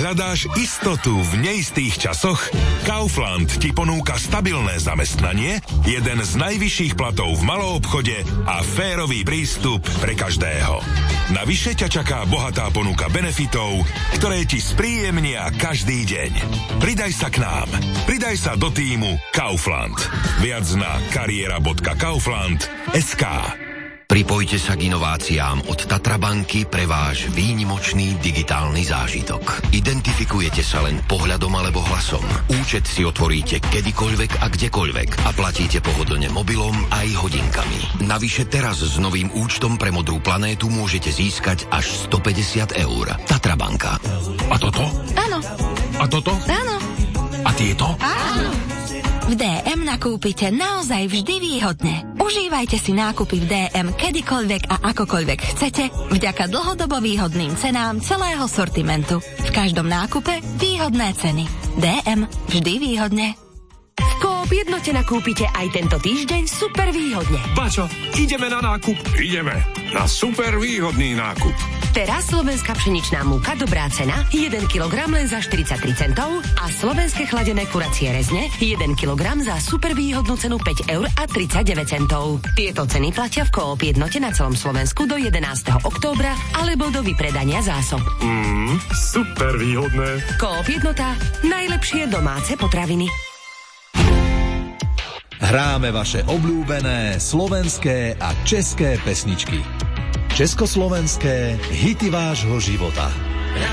Hľadáš istotu v neistých časoch? Kaufland ti ponúka stabilné zamestnanie, jeden z najvyšších platov v maloobchode a férový prístup pre každého. Navyše ťa čaká bohatá ponuka benefitov, ktoré ti spríjemnia každý deň. Pridaj sa k nám. Pridaj sa do tímu Kaufland. Viac na kariera.kaufland.sk. Pripojte sa k inováciám od Tatra banky pre váš výnimočný digitálny zážitok. Identifikujete sa len pohľadom alebo hlasom. Účet si otvoríte kedykoľvek a kdekoľvek a platíte pohodlne mobilom aj hodinkami. Navyše teraz s novým účtom pre Modrú planétu môžete získať až 150 eur. Tatra banka. A toto? Áno. A toto? Áno. A tieto? Áno. V DM nakúpite naozaj vždy výhodne. Užívajte si nákupy v DM kedykoľvek a akokoľvek chcete vďaka dlhodobo výhodným cenám celého sortimentu. V každom nákupe výhodné ceny. DM vždy výhodne. V Coop Jednote nakúpite aj tento týždeň super výhodne. Bačo, ideme na nákup. Ideme na super výhodný nákup. Teraz slovenská pšeničná múka dobrá cena 1 kg len za 43 centov a slovenské chladené kuracie rezne 1 kg za super výhodnú cenu 5 eur a 39 centov. Tieto ceny platia v Coop Jednote na celom Slovensku do 11. októbra alebo do vypredania zásob. Super výhodné. Coop Jednota, najlepšie domáce potraviny. Hráme vaše obľúbené slovenské a české pesničky. Československé hity vášho života.